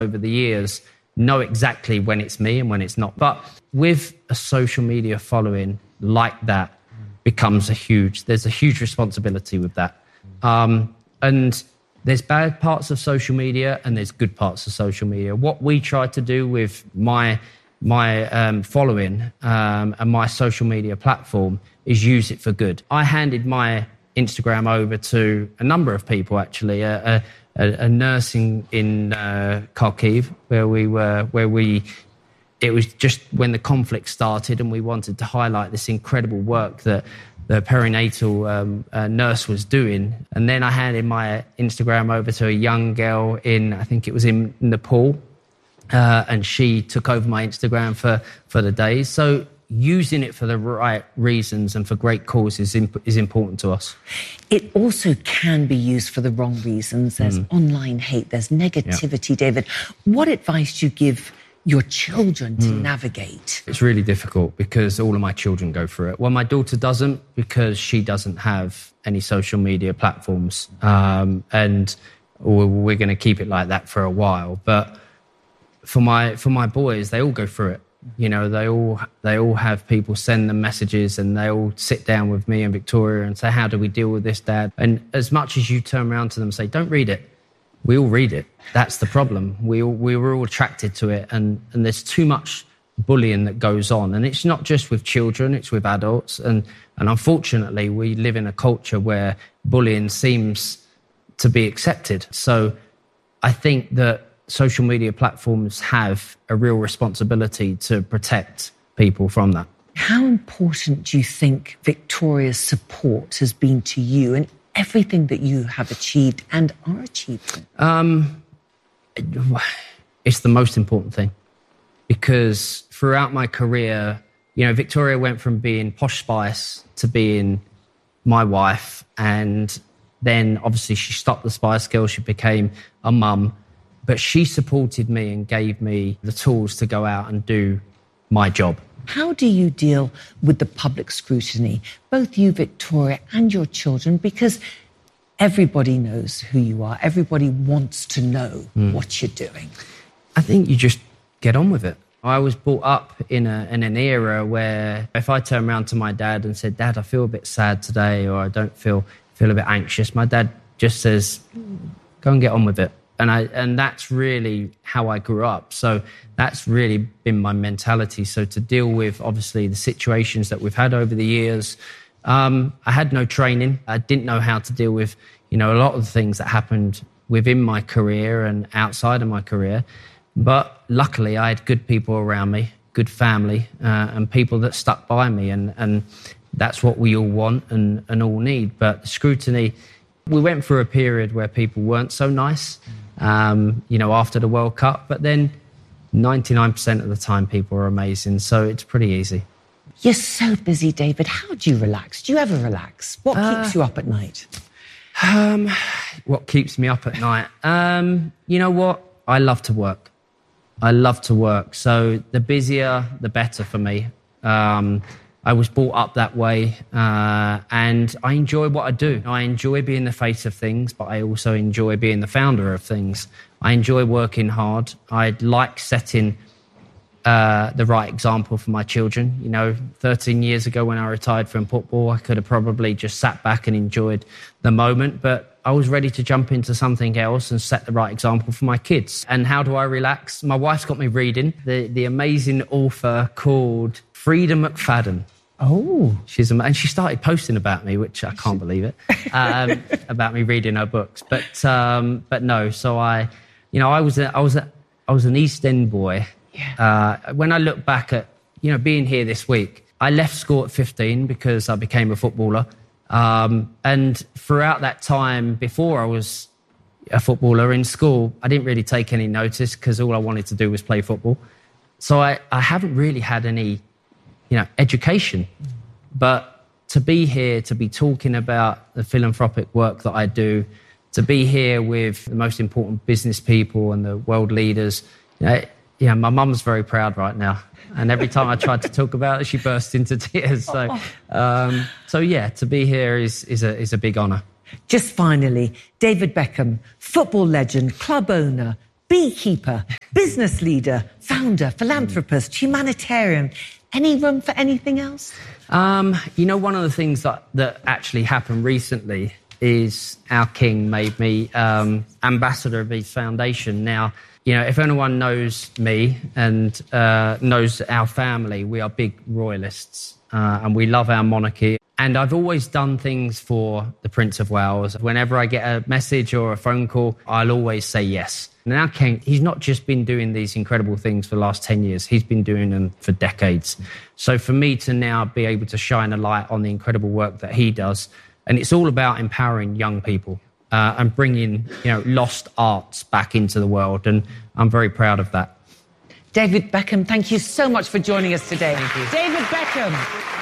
over the years know exactly when it's me and when it's not. But with a social media following like that there's a huge responsibility with that. And there's bad parts of social media and there's good parts of social media. What we try to do with my following and my social media platform is use it for good. I handed my Instagram over to a number of people, actually, a nurse in Kharkiv, it was just when the conflict started and we wanted to highlight this incredible work that the perinatal nurse was doing. And then I handed my Instagram over to a young girl I think it was in Nepal, and she took over my Instagram for the days. So using it for the right reasons and for great causes is important to us. It also can be used for the wrong reasons. There's online hate, there's negativity. David, what advice do you give your children to navigate? It's really difficult because all of my children go through it. Well, my daughter doesn't, because she doesn't have any social media platforms, and we're going to keep it like that for a while. But for my boys, they all go through it. You know, they all have people send them messages, and they all sit down with me and Victoria and say, how do we deal with this, Dad? And as much as you turn around to them and say, don't read it, we all read it. That's the problem. We were all attracted to it, and there's too much bullying that goes on. And it's not just with children, it's with adults. And unfortunately, we live in a culture where bullying seems to be accepted. So I think that social media platforms have a real responsibility to protect people from that. How important do you think Victoria's support has been to you and everything that you have achieved and are achieving? It's the most important thing, because throughout my career, you know, Victoria went from being Posh Spice to being my wife, and then obviously she stopped the Spice Girls, she became a mum, but she supported me and gave me the tools to go out and do my job. How do you deal with the public scrutiny, both you, Victoria, and your children? Because everybody knows who you are. Everybody wants to know what you're doing. I think you just get on with it. I was brought up in an era where if I turned around to my dad and said, Dad, I feel a bit sad today, or I don't feel a bit anxious, my dad just says, go and get on with it. And that's really how I grew up. So that's really been my mentality. So to deal with, obviously, the situations that we've had over the years, I had no training. I didn't know how to deal with, you know, a lot of the things that happened within my career and outside of my career. But luckily, I had good people around me, good family, and people that stuck by me. And that's what we all want and all need. But the scrutiny, we went through a period where people weren't so nice. You know, after the World Cup, but then 99% of the time people are amazing, so it's pretty easy. You're so busy, David. How do you relax? Do you ever relax? What keeps you up at night? What keeps me up at night? You know what? I love to work. So the busier, the better for me. I was brought up that way, and I enjoy what I do. I enjoy being the face of things, but I also enjoy being the founder of things. I enjoy working hard. I like setting the right example for my children. You know, 13 years ago when I retired from football, I could have probably just sat back and enjoyed the moment, but I was ready to jump into something else and set the right example for my kids. And how do I relax? My wife's got me reading the amazing author called Freda McFadden. Oh. And she started posting about me, which I can't believe it, about me reading her books. But no, so I was an East End boy. Yeah. When I look back at, you know, being here this week, I left school at 15 because I became a footballer. And throughout that time, before I was a footballer in school, I didn't really take any notice because all I wanted to do was play football. So I haven't really had any, you know, education. But to be here, to be talking about the philanthropic work that I do, to be here with the most important business people and the world leaders, my mum's very proud right now. And every time I tried to talk about it, she burst into tears. So, to be here is a big honour. Just finally, David Beckham, football legend, club owner, beekeeper, business leader, founder, philanthropist, humanitarian. Any room for anything else? One of the things that actually happened recently is our king made me ambassador of his foundation. Now, if anyone knows me and knows our family, we are big royalists and we love our monarchy. And I've always done things for the Prince of Wales. Whenever I get a message or a phone call, I'll always say yes. And our king, he's not just been doing these incredible things for the last 10 years, he's been doing them for decades. So for me to now be able to shine a light on the incredible work that he does, and it's all about empowering young people and bringing, lost arts back into the world. And I'm very proud of that. David Beckham, thank you so much for joining us today. Thank you. David Beckham.